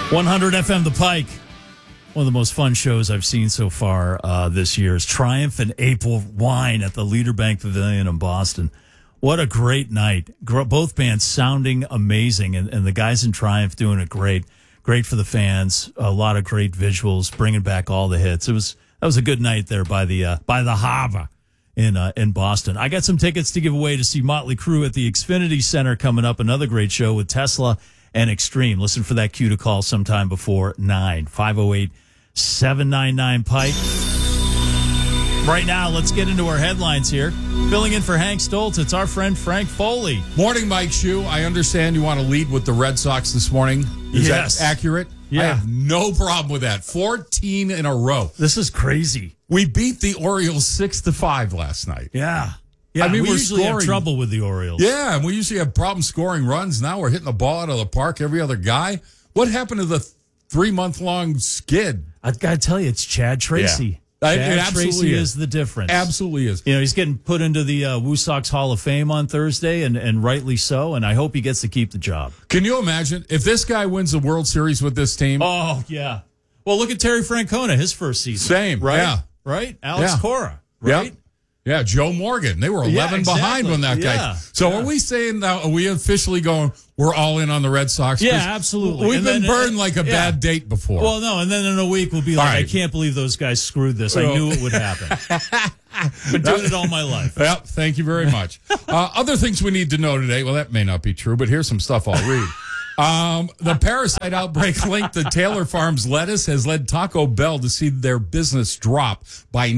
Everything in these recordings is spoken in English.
100 FM The Pike. One of the most fun shows I've seen so far this year is Triumph and April Wine at the Leaderbank Pavilion in Boston. What a great night. Both bands sounding amazing, and the guys in Triumph doing it great. Great for the fans. A lot of great visuals, bringing back all the hits. That was a good night there by the Harbor in Boston. I got some tickets to give away to see Motley Crue at the Xfinity Center coming up. Another great show with Tesla and Extreme. Listen for that cue to call sometime before 9. 508-799-PIKE. Right now, let's get into our headlines here. Filling in for Hank Stoltz, it's our friend Frank Foley. Morning, Mike Shue. I understand you want to lead with the Red Sox this morning. Is that accurate? Yeah. I have no problem with that. 14 in a row. This is crazy. We beat the Orioles 6-5 last night. Yeah. Yeah, I mean, we we're usually have scoring trouble with the Orioles. Yeah, and we usually have problems scoring runs. Now we're hitting the ball out of the park every other guy. What happened to the 3-month-long skid? I got to tell you, it's Chad Tracy. Yeah. Chad It absolutely Tracy is. is the difference. Absolutely is. You know, he's getting put into the Woo Sox Hall of Fame on Thursday, and rightly so, and I hope he gets to keep the job. Can you imagine if this guy wins the World Series with this team? Oh, yeah. Well, look at Terry Francona, his first season. Same, right? yeah. Right? Alex Cora, right? Yep. Yeah, Joe Morgan. They were 11 behind when that guy. So are we saying now, are we officially going, we're all in on the Red Sox? Yeah, absolutely. We've And been then, burned like a bad date before. Well, no, and then in a week we'll be like, Right. I can't believe those guys screwed this. I knew it would happen. Been doing it all my life. Yep, thank you very much. Other things we need to know today. Well, that may not be true, but here's some stuff I'll read. The parasite outbreak linked to Taylor Farms lettuce has led Taco Bell to see their business drop by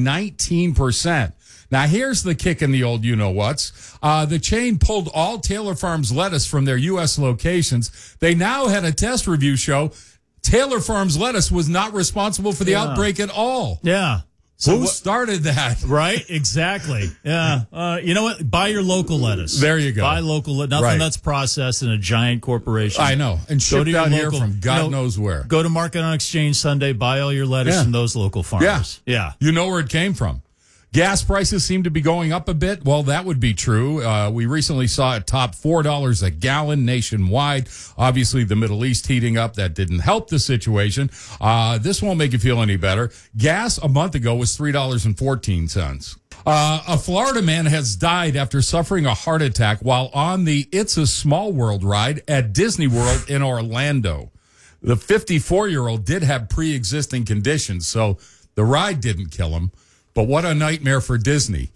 19%. Now, here's the kick in the old you-know-whats. The chain pulled all Taylor Farms lettuce from their U.S. locations. They now had a test review show. Taylor Farms lettuce was not responsible for the outbreak at all. Yeah. Who started that? Right? Exactly. Yeah. You know what? Buy your local lettuce. There you go. Buy local lettuce. Nothing that's processed in a giant corporation. I know. And shipped to your out here local- from God knows where. Go to Market on Exchange Sunday. Buy all your lettuce from those local farmers. Yeah. You know where it came from. Gas prices seem to be going up a bit. Well, that would be true. We recently saw it top $4 a gallon nationwide. Obviously, the Middle East heating up. That didn't help the situation. This won't make you feel any better. Gas a month ago was $3.14. A Florida man has died after suffering a heart attack while on the It's a Small World ride at Disney World in Orlando. The 54-year-old did have pre-existing conditions, so the ride didn't kill him. But what a nightmare for Disney.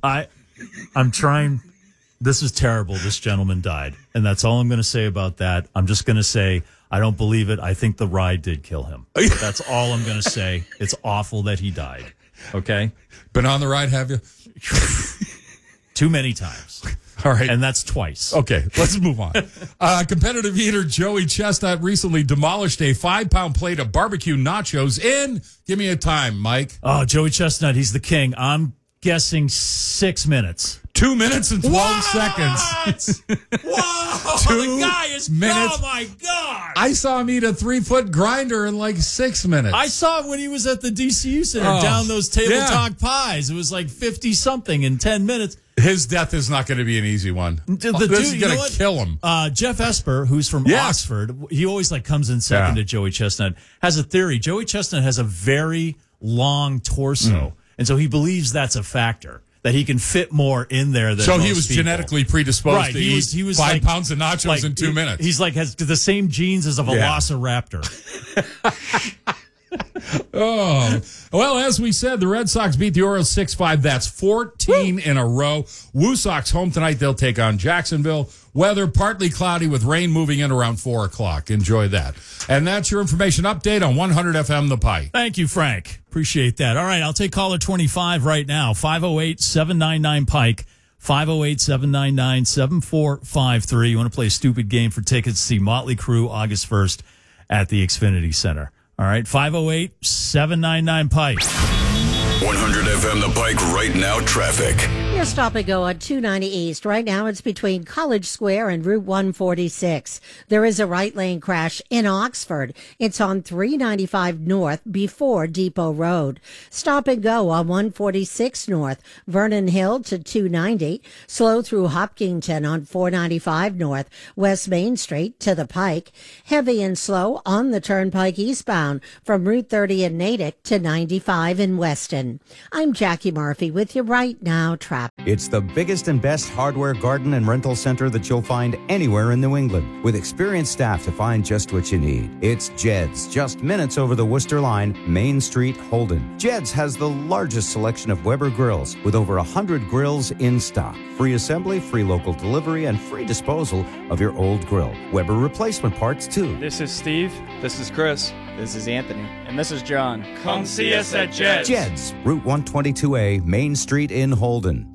I'm trying. This is terrible. This gentleman died. And that's all I'm going to say about that. I'm just going to say, I don't believe it. I think the ride did kill him. That's all I'm going to say. It's awful that he died. Okay? Been on the ride, have you? Too many times. All right. And that's twice. Okay, let's move on. Competitive eater Joey Chestnut recently demolished a 5-pound plate of barbecue nachos in, give me a time, Mike. Oh, Joey Chestnut, he's the king. I'm guessing 6 minutes. 2 minutes and 12 seconds. Wow! 2 the guy is minutes. Oh my God! I saw him eat a 3-foot grinder in like 6 minutes. I saw him when he was at the DCU Center down those table talk pies. It was like 50 something in 10 minutes. His death is not going to be an easy one. This is going to kill him. Jeff Esper, who's from Oxford, he always comes in second to Joey Chestnut, has a theory. Joey Chestnut has a very long torso, and so he believes that's a factor, that he can fit more in there than So most he was people. genetically predisposed to eat he was 5 pounds of nachos in 2 minutes. He's has the same genes as a velociraptor. Oh, well, as we said, the Red Sox beat the Orioles 6-5. That's 14 in a row. Woo Sox home tonight. They'll take on Jacksonville. Weather partly cloudy with rain moving in around 4 o'clock. Enjoy that. And that's your information update on 100 FM The Pike. Thank you, Frank. Appreciate that. All right, I'll take caller 25 right now. 508-799-PIKE. 508-799-7453. You want to play a stupid game for tickets to see Motley Crue August 1st at the Xfinity Center. All right, 508-799-PIKE. 100 FM The Pike right now traffic. Your Here's Stop and Go on 290 East. Right now it's between College Square and Route 146. There is a right lane crash in Oxford. It's on 395 North before Depot Road. Stop and Go on 146 North, Vernon Hill to 290. Slow through Hopkinton on 495 North, West Main Street to the Pike. Heavy and slow on the Turnpike eastbound from Route 30 in Natick to 95 in Weston. I'm Jackie Murphy with you right now. It's the biggest and best hardware, garden, and rental center that you'll find anywhere in New England, with experienced staff to find just what you need. It's Jed's, just minutes over the Worcester line, Main Street, Holden. Jed's has the largest selection of Weber grills, with over 100 grills in stock. Free assembly, free local delivery, and free disposal of your old grill. Weber replacement parts, too. This is Steve. This is Chris. This is Anthony. And this is John. Come see us at Jed's. Jed's, Route 122A, Main Street in Holden.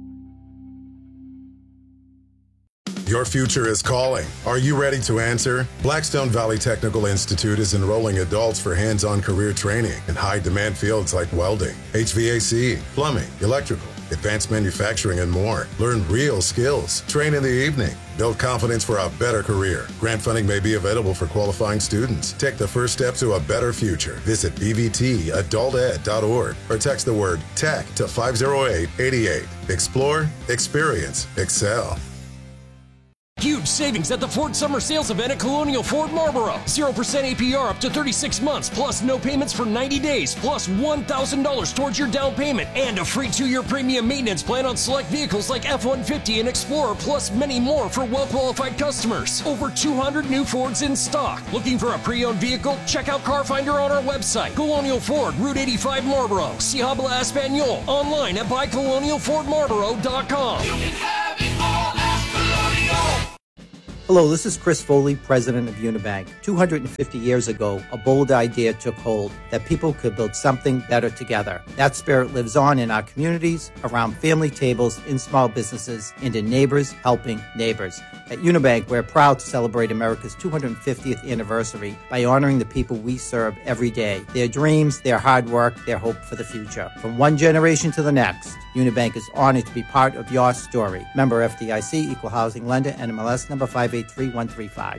Your future is calling. Are you ready to answer? Blackstone Valley Technical Institute is enrolling adults for hands-on career training in high-demand fields like welding, HVAC, plumbing, electrical, advanced manufacturing, and more. Learn real skills. Train in the evening. Build confidence for a better career. Grant funding may be available for qualifying students. Take the first step to a better future. Visit bvtadulted.org or text the word TECH to 50888. Explore, experience, excel. Huge savings at the Ford Summer Sales Event at Colonial Ford Marlboro. 0% APR up to 36 months, plus no payments for 90 days, plus $1,000 towards your down payment, and a free 2-year premium maintenance plan on select vehicles like F-150 and Explorer, plus many more for well-qualified customers. Over 200 new Fords in stock. Looking for a pre-owned vehicle? Check out Car Finder on our website. Colonial Ford, Route 85 Marlboro. Si habla Espanol. Online at buycolonialfordmarlboro.com. You can have it all at Colonial. Hello, this is Chris Foley, president of Unibank. 250 years ago, a bold idea took hold that people could build something better together. That spirit lives on in our communities, around family tables, in small businesses, and in neighbors helping neighbors. At Unibank, we're proud to celebrate America's 250th anniversary by honoring the people we serve every day, their dreams, their hard work, their hope for the future. From one generation to the next, Unibank is honored to be part of your story. Member FDIC, Equal Housing Lender, NMLS number 583135.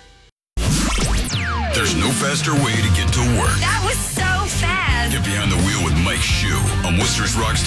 There's no faster way to get to work. That was so fast. Get behind the wheel with Mike Shue on Worcester's Rock Station.